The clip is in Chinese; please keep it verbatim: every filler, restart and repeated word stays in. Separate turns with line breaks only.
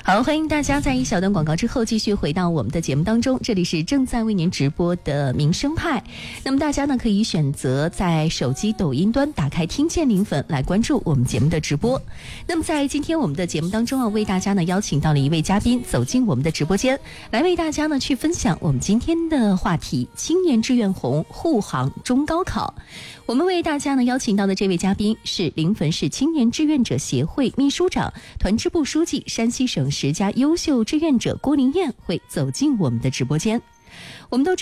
好，欢迎大家在一小段广告之后继续回到我们的节目当中，这里是正在为您直播的民生派。那么大家呢可以选择在手机抖音端打开听见零粉来关注我们节目的直播。那么在今天我们的节目当中啊，为大家呢邀请到了一位嘉宾走进我们的直播间，来为大家呢去分享我们今天的话题：青年志愿红护航中高考。我们为大家呢邀请到的这位嘉宾是临汾市青年志愿者协会秘书长、团支部书记、山西省十佳优秀志愿者郭林燕，会走进我们的直播间。我们都知